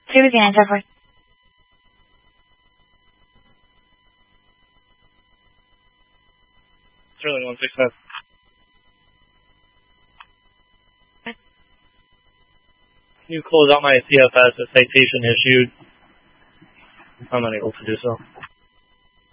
Take advantage, Edward. Sterling 165. Can you close out my CFS if citation issued? I'm unable to do so.